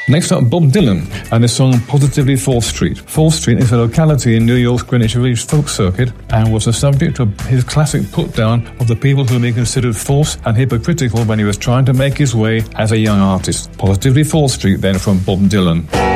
Next up, Bob Dylan and his song Positively 4th Street. 4th Street is a locality in New York's Greenwich Village folk circuit and was the subject of his classic put-down of the people whom he considered false and hypocritical when he was trying to make his way as a young artist. Positively 4th Street then from Bob Dylan.